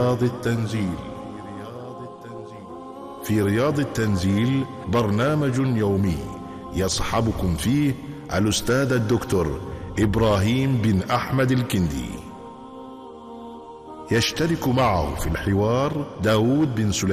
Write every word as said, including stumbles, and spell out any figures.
رياض التنزيل. في رياض التنزيل برنامج يومي يصحبكم فيه الأستاذ الدكتور إبراهيم بن أحمد الكندي. يشترك معه في الحوار داود بن سليمان